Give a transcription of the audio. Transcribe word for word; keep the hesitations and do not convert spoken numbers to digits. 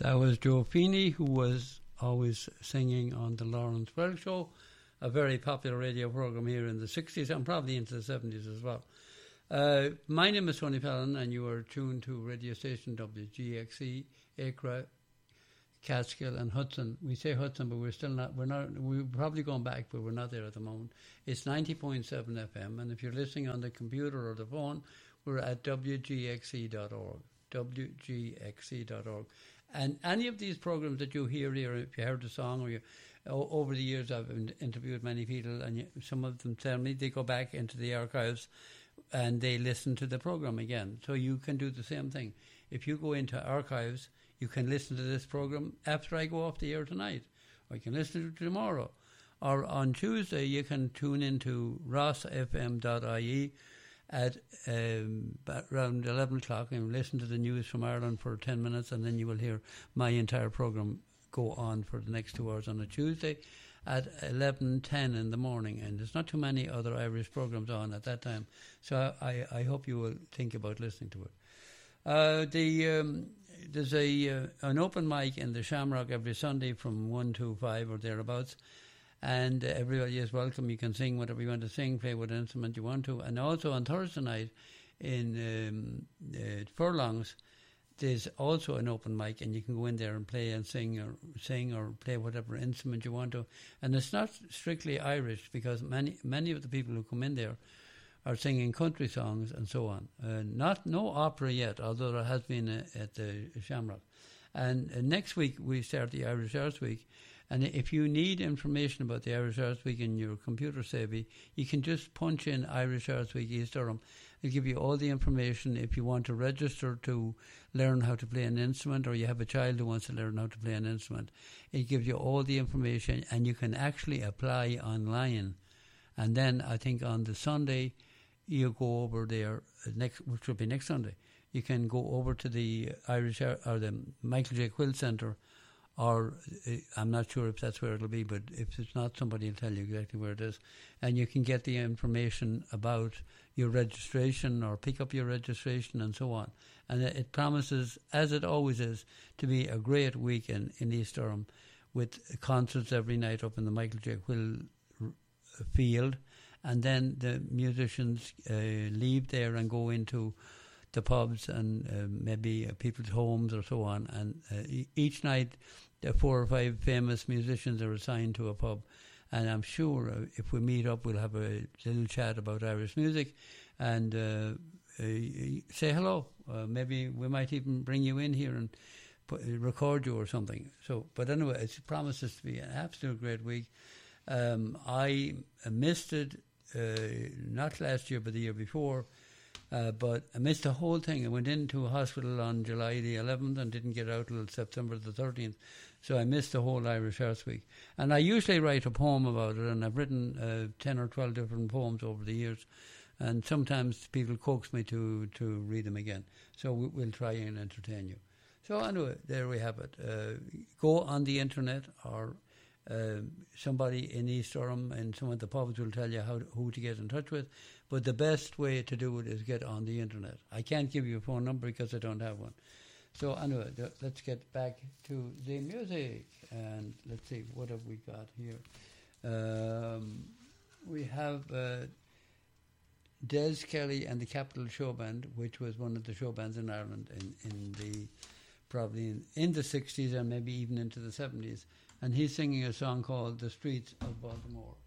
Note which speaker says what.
Speaker 1: That was Joe Feeney, who was always singing on the Lawrence Welk Show, a very popular radio program here in the sixties and probably into the seventies as well. Uh, my name is Tony Fallon, and you are tuned to radio station W G X E, Acra, Catskill and Hudson. We say Hudson, but we're still not, we're not, we're probably going back, but we're not there at the moment. It's ninety point seven F M, and if you're listening on the computer or the phone, we're at W G X E dot org, W G X E dot org. And any of these programs that you hear here, if you heard the song, or you, over the years I've interviewed many people, and you, some of them tell me they go back into the archives and they listen to the program again. So you can do the same thing. If you go into archives, you can listen to this program after I go off the air tonight, or you can listen to it tomorrow. Or on Tuesday, you can tune into ross f m dot I E at um, around eleven o'clock and listen to the news from Ireland for ten minutes, and then you will hear my entire program go on for the next two hours on a Tuesday at eleven ten in the morning. And there's not too many other Irish programs on at that time, so I, I hope you will think about listening to it. Uh, the um, there's a uh, an open mic in the Shamrock every Sunday from one to five or thereabouts, and uh, everybody is welcome. You can sing whatever you want to sing, play what instrument you want to. And also on Thursday night in um, uh, Furlongs, there's also an open mic, and you can go in there and play and sing or sing or play whatever instrument you want to. And it's not strictly Irish, because many many of the people who come in there are singing country songs and so on. Uh, not no opera yet, although there has been a, at the Shamrock. And uh, next week we start the Irish Arts Week. And if you need information about the Irish Arts Week in your computer savvy, you can just punch in Irish Arts Week East Durham. It'll give you all the information. If you want to register to learn how to play an instrument, or you have a child who wants to learn how to play an instrument, it gives you all the information, and you can actually apply online. And then I think on the Sunday, you go over there, next, which will be next Sunday, you can go over to the Irish Ar- or the Michael J. Quill Centre, or uh, I'm not sure if that's where it'll be, but if it's not, somebody will tell you exactly where it is. And you can get the information about your registration or pick up your registration and so on. And it, it promises, as it always is, to be a great weekend in East Durham, with concerts every night up in the Michael J. Quill r- field. And then the musicians uh, leave there and go into the pubs and uh, maybe uh, people's homes or so on. And uh, e- each night, the four or five famous musicians are assigned to a pub. And I'm sure uh, if we meet up, we'll have a little chat about Irish music and uh, uh, say hello. Uh, maybe we might even bring you in here and put, record you or something. So, but anyway, it promises to be an absolute great week. Um, I missed it. Uh, not last year, but the year before. Uh, but I missed the whole thing. I went into a hospital on July the eleventh and didn't get out till September the thirteenth. So I missed the whole Irish Arts Week. And I usually write a poem about it, and I've written uh, ten or twelve different poems over the years. And sometimes people coax me to, to read them again. So we, we'll try and entertain you. So anyway, there we have it. Uh, go on the internet, or Uh, somebody in East Durham and some of the pubs will tell you how to, who to get in touch with. But the best way to do it is get on the internet. I can't give you a phone number because I don't have one. So anyway, th- let's get back to the music. And let's see, what have we got here? Um, we have uh, Des Kelly and the Capital Show Band, which was one of the show bands in Ireland in, in the probably in, in the sixties and maybe even into the seventies. And he's singing a song called The Streets of Baltimore.